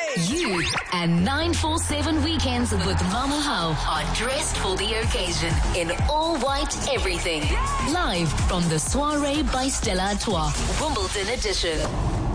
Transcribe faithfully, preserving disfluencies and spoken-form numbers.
You and nine four seven Weekends with Mama How are dressed for the occasion in all white everything. Live from the Soiree by Stella Artois, Wimbledon edition.